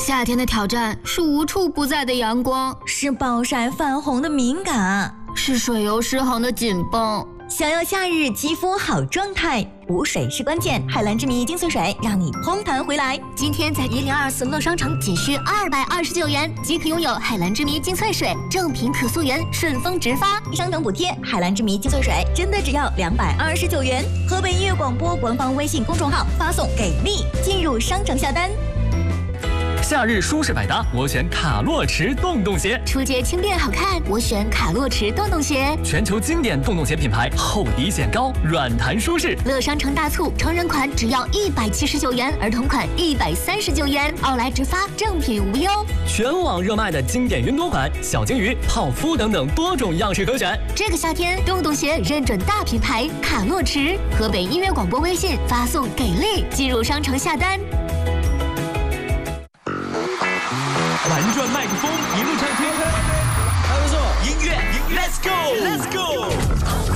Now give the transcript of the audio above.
夏天的挑战是无处不在的阳光， 是暴晒泛红的敏感， 是水油失衡的紧绷。 想要夏日肌肤好状态，补水是关键。海蓝之谜精粹水让你嘭弹回来。 今天在1024乐商城仅需229元即可拥有海蓝之谜精粹水，正品可溯源，顺丰直发， 商城补贴。海蓝之谜精粹水真的只要229元。河北音乐广播官方微信公众号发送给力进入商城下单。 夏日舒适百搭，我选卡洛驰洞洞鞋。 出街轻便好看，我选卡洛驰洞洞鞋。 全球经典洞洞鞋品牌，厚底显高，软弹舒适。 乐商城大促，成人款只要179元，儿童款139元，奥莱直发，正品无忧。 全网热卖的经典云朵款、小金鱼、泡芙等等多种样式可选。 这个夏天，洞洞鞋认准大品牌卡洛驰。河北音乐广播微信发送给力进入商城下单。 玩转麦克风，一路畅听，还不错，音乐，Let's go，Let's go。